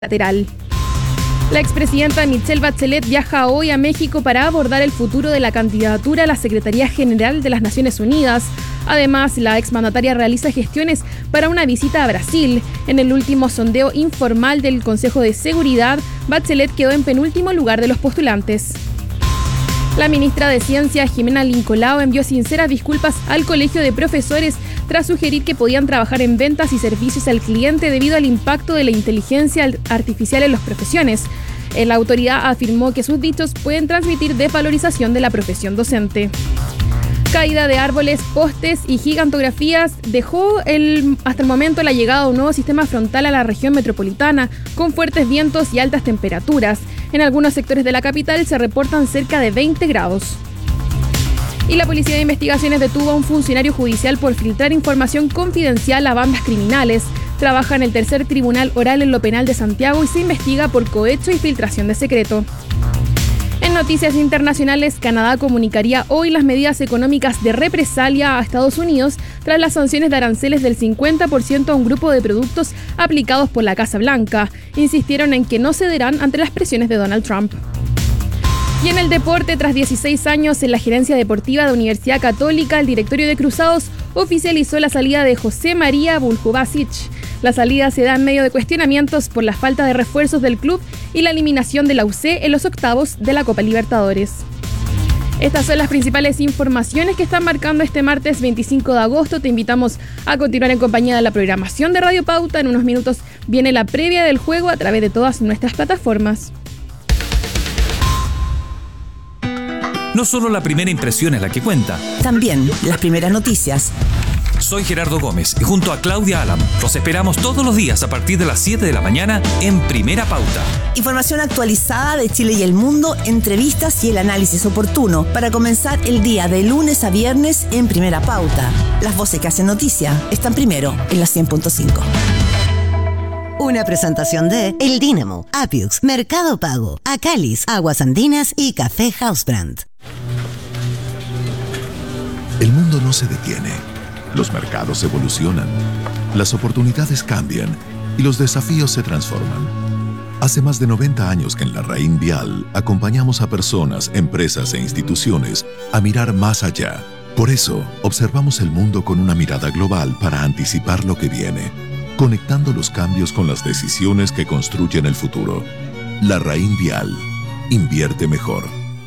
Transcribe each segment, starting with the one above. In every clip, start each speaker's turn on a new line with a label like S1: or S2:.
S1: lateral. La expresidenta Michelle Bachelet viaja hoy a México para abordar el futuro de la candidatura a la Secretaría General de las Naciones Unidas. Además, la exmandataria realiza gestiones para una visita a Brasil. En el último sondeo informal del Consejo de Seguridad, Bachelet quedó en penúltimo lugar de los postulantes. La ministra de Ciencia, Jimena Lincolao, envió sinceras disculpas al Colegio de Profesores tras sugerir que podían trabajar en ventas y servicios al cliente debido al impacto de la inteligencia artificial en las profesiones. La autoridad afirmó que sus dichos pueden transmitir desvalorización de la profesión docente. Caída de árboles, postes y gigantografías dejó hasta el momento la llegada de un nuevo sistema frontal a la región metropolitana, con fuertes vientos y altas temperaturas. En algunos sectores de la capital se reportan cerca de 20 grados. Y la Policía de Investigaciones detuvo a un funcionario judicial por filtrar información confidencial a bandas criminales. Trabaja en el tercer tribunal oral en lo penal de Santiago y se investiga por cohecho y filtración de secreto. En noticias internacionales, Canadá comunicaría hoy las medidas económicas de represalia a Estados Unidos tras las sanciones de aranceles del 50% a un grupo de productos aplicados por la Casa Blanca. Insistieron en que no cederán ante las presiones de Donald Trump. Y en el deporte, tras 16 años en la gerencia deportiva de Universidad Católica, el directorio de Cruzados oficializó la salida de José María Buljubasic. La salida se da en medio de cuestionamientos por la falta de refuerzos del club y la eliminación de la UC en los octavos de la Copa Libertadores. Estas son las principales informaciones que están marcando este martes 25 de agosto. Te invitamos a continuar en compañía de la programación de Radio Pauta. En unos minutos viene la previa del juego a través de todas nuestras plataformas.
S2: No solo la primera impresión es la que cuenta.
S3: También las primeras noticias.
S2: Soy Gerardo Gómez y junto a Claudia Alam los esperamos todos los días a partir de las 7 de la mañana en Primera Pauta.
S3: Información actualizada de Chile y el mundo, entrevistas y el análisis oportuno para comenzar el día de lunes a viernes en Primera Pauta. Las voces que hacen noticia están primero en la 100.5.
S4: Una presentación de El Dínamo, Apiux, Mercado Pago, Acalis, Aguas Andinas y Café Housebrand.
S5: El mundo no se detiene. Los mercados evolucionan, las oportunidades cambian y los desafíos se transforman. Hace más de 90 años que en la Raín Vial acompañamos a personas, empresas e instituciones a mirar más allá. Por eso, observamos el mundo con una mirada global para anticipar lo que viene, conectando los cambios con las decisiones que construyen el futuro. La Raín Vial. Invierte mejor.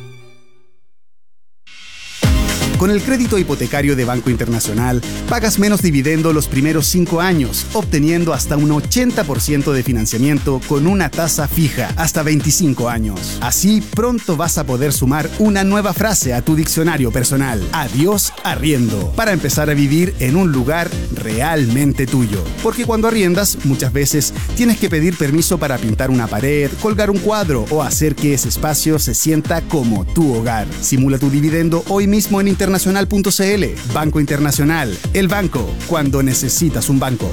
S6: Con el crédito hipotecario de Banco Internacional, pagas menos dividendo los primeros 5 años, obteniendo hasta un 80% de financiamiento con una tasa fija hasta 25 años. Así, pronto vas a poder sumar una nueva frase a tu diccionario personal. Adiós arriendo, para empezar a vivir en un lugar realmente tuyo. Porque cuando arriendas, muchas veces tienes que pedir permiso para pintar una pared, colgar un cuadro o hacer que ese espacio se sienta como tu hogar. Simula tu dividendo hoy mismo en internacional.cl. Banco Internacional, el banco cuando necesitas un banco.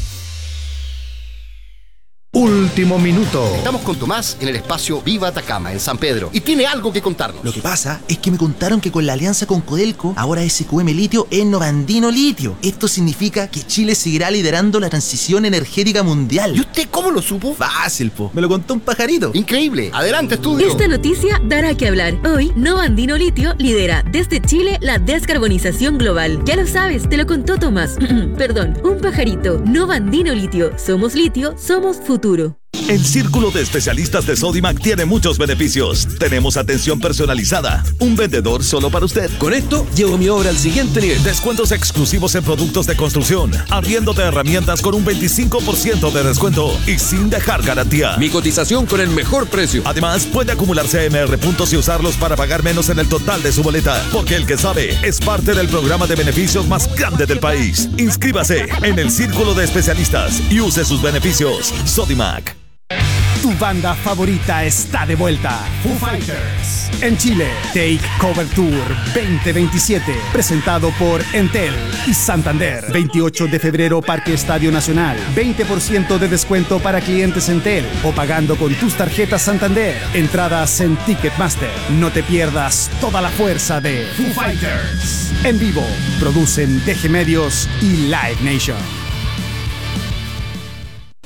S7: Último minuto.
S8: Estamos con Tomás en el espacio Viva Atacama, en San Pedro, y tiene algo que contarnos.
S9: Lo que pasa es que me contaron que con la alianza con Codelco, ahora SQM Litio es Novandino Litio. Esto significa que Chile seguirá liderando la transición energética mundial.
S8: ¿Y usted cómo lo supo?
S9: Fácil, po. Me lo contó un pajarito.
S8: Increíble. Adelante, estudio.
S10: Esta noticia dará que hablar. Hoy, Novandino Litio lidera desde Chile la descarbonización global. Ya lo sabes, te lo contó Tomás. Perdón, un pajarito. Novandino Litio. Somos litio, somos futuro.
S11: El Círculo de Especialistas de Sodimac tiene muchos beneficios. Tenemos atención personalizada, un vendedor solo para usted.
S12: Con esto, llevo mi obra al siguiente nivel.
S11: Descuentos exclusivos en productos de construcción, arriendo de herramientas con un 25% de descuento y sin dejar garantía.
S12: Mi cotización con el mejor precio.
S11: Además, puede acumular CMR puntos y usarlos para pagar menos en el total de su boleta. Porque el que sabe es parte del programa de beneficios más grande del país. Inscríbase en el Círculo de Especialistas y use sus beneficios. Sodimac.
S6: Tu banda favorita está de vuelta. Foo Fighters. En Chile, Take Cover Tour 2027. Presentado por Entel y Santander. 28 de febrero, Parque Estadio Nacional. 20% de descuento para clientes Entel o pagando con tus tarjetas Santander. Entradas en Ticketmaster. No te pierdas toda la fuerza de Foo Fighters. En vivo, producen DG Medios y Live Nation.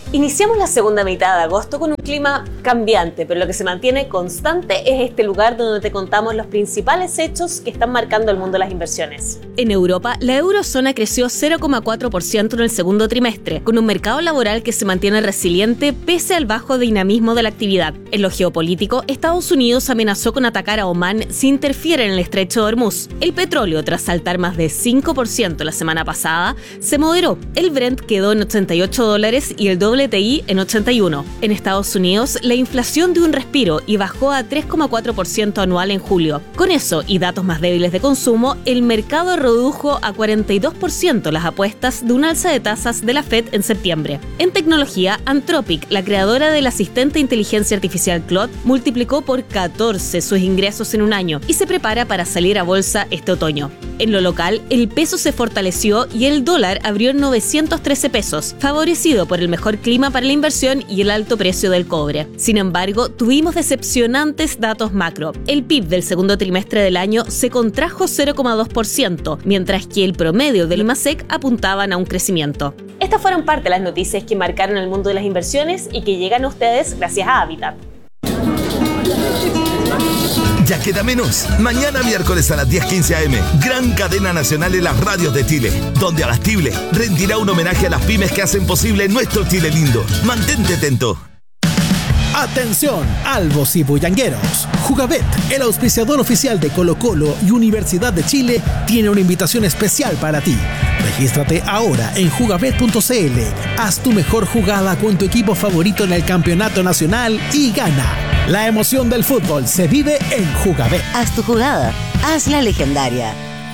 S13: Iniciamos la segunda mitad de agosto con un clima cambiante, pero lo que se mantiene constante es este lugar donde te contamos los principales hechos que están marcando el mundo de las inversiones. En Europa, la eurozona creció 0,4% en el segundo trimestre, con un mercado laboral que se mantiene resiliente pese al bajo dinamismo de la actividad. En lo geopolítico, Estados Unidos amenazó con atacar a Omán si interfiere en el estrecho de Hormuz. El petróleo, tras saltar más de 5% la semana pasada, se moderó. El Brent quedó en $88 y el WTI en 81. En Estados Unidos, la inflación dio un respiro y bajó a 3,4% anual en julio. Con eso y datos más débiles de consumo, el mercado redujo a 42% las apuestas de un alza de tasas de la Fed en septiembre. En tecnología, Anthropic, la creadora del asistente de inteligencia artificial Claude, multiplicó por 14 sus ingresos en un año y se prepara para salir a bolsa este otoño. En lo local, el peso se fortaleció y el dólar abrió en 913 pesos, favorecido por el mejor clima para la inversión y el alto precio del cobre. Sin embargo, tuvimos decepcionantes datos macro. El PIB del segundo trimestre del año se contrajo 0,2%, mientras que el promedio del IMASEC apuntaban a un crecimiento. Estas fueron parte de las noticias que marcaron el mundo de las inversiones y que llegan a ustedes gracias a Habitat.
S14: Ya queda menos. Mañana miércoles a las 10:15 am, gran cadena nacional en las radios de Chile, donde Abastible rendirá un homenaje a las pymes que hacen posible nuestro Chile lindo. Mantente atento.
S15: Atención, albos y bullangueros. Jugabet, el auspiciador oficial de Colo-Colo y Universidad de Chile, tiene una invitación especial para ti. Regístrate ahora en jugabet.cl. Haz tu mejor jugada con tu equipo favorito en el campeonato nacional y gana. La emoción del fútbol se vive en Jugabet.
S4: Haz tu jugada, hazla legendaria.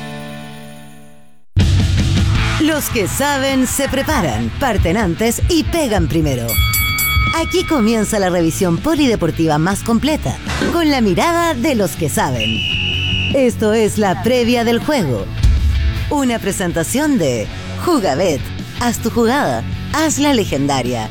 S4: Los que saben se preparan, parten antes y pegan primero. Aquí comienza la revisión polideportiva más completa, con la mirada de los que saben. Esto es la previa del juego. Una presentación de Jugabet. Haz tu jugada, hazla legendaria.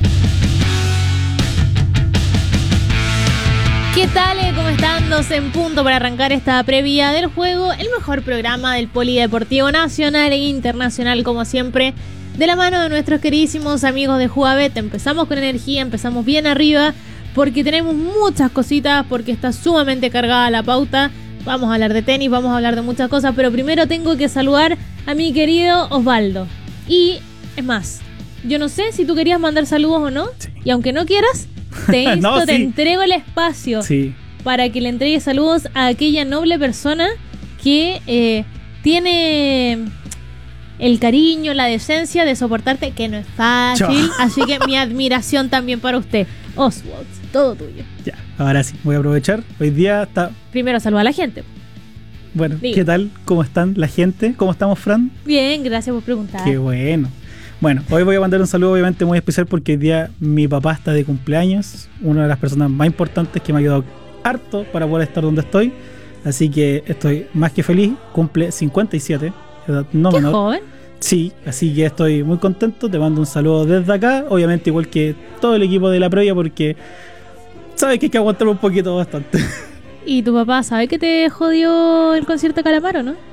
S16: ¿Qué tal? ¿Cómo están? 12 en punto para arrancar esta previa del juego, el mejor programa del polideportivo nacional e internacional, como siempre, de la mano de nuestros queridísimos amigos de Jugabet. Empezamos con energía, empezamos bien arriba, porque tenemos muchas cositas, porque está sumamente cargada la pauta. Vamos a hablar de tenis, vamos a hablar de muchas cosas, pero primero tengo que saludar a mi querido Osvaldo. Y, es más, yo no sé si tú querías mandar saludos o no, sí. Y aunque no quieras, te insto, no, sí. Te entrego el espacio, sí, para que le entregues saludos a aquella noble persona que tiene el cariño, la decencia de soportarte, que no es fácil. Así que mi admiración también para usted. Oswald, todo tuyo.
S17: Ya, ahora sí, voy a aprovechar. Hoy día está...
S16: Primero saluda a la gente.
S17: Bueno, diga. ¿Qué tal? ¿Cómo están la gente? ¿Cómo estamos, Fran?
S16: Bien, gracias por preguntar.
S17: Qué bueno. Bueno, hoy voy a mandar un saludo obviamente muy especial porque hoy día mi papá está de cumpleaños, una de las personas más importantes que me ha ayudado harto para poder estar donde estoy, así que estoy más que feliz. Cumple 57, edad no
S16: ¿Qué
S17: menor.
S16: Joven?
S17: Sí, así que estoy muy contento, te mando un saludo desde acá, obviamente igual que todo el equipo de la previa, porque sabes que hay que aguantar un poquito bastante.
S16: ¿Y tu papá sabe que te jodió el concierto de Calamaro, no?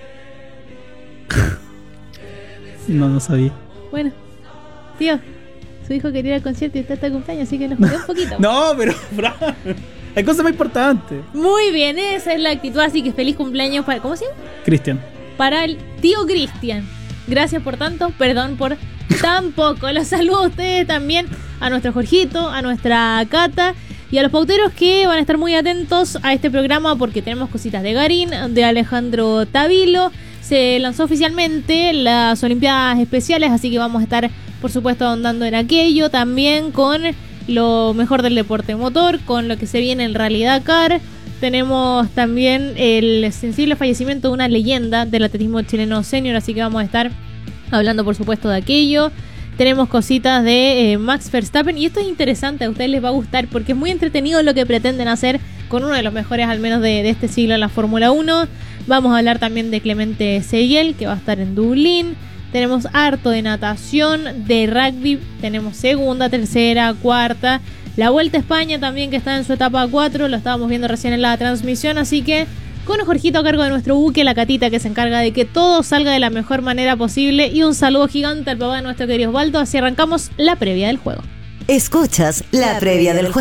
S17: No sabía.
S16: Bueno, tío, su hijo quería ir al concierto y usted está de cumpleaños, así que nos jodió un poquito.
S17: No, pero hay cosas más importantes.
S16: Muy bien, esa es la actitud, así que feliz cumpleaños para... ¿Cómo se llama?
S17: Cristian.
S16: Para el tío Cristian. Gracias por tanto, perdón por tan poco. Los saludo a ustedes también, a nuestro Jorgito, a nuestra Cata y a los pauteros que van a estar muy atentos a este programa porque tenemos cositas de Garín, de Alejandro Tavilo. Se lanzó oficialmente las Olimpiadas Especiales, así que vamos a estar, por supuesto, ahondando en aquello. También con lo mejor del deporte motor, con lo que se viene en Rally Dakar. Tenemos también el sensible fallecimiento de una leyenda del atletismo chileno senior, así que vamos a estar hablando, por supuesto, de aquello. Tenemos cositas de Max Verstappen y esto es interesante, a ustedes les va a gustar porque es muy entretenido lo que pretenden hacer con uno de los mejores, al menos de este siglo, en la Fórmula 1. Vamos a hablar también de Clemente Seguel, que va a estar en Dublín. Tenemos harto de natación, de rugby, tenemos segunda, tercera, cuarta. La Vuelta a España también, que está en su etapa 4, lo estábamos viendo recién en la transmisión, así que con Jorgito a cargo de nuestro buque, la Catita, que se encarga de que todo salga de la mejor manera posible. Y un saludo gigante al papá de nuestro querido Osvaldo. Así arrancamos la previa del juego.
S4: Escuchas la previa del juego.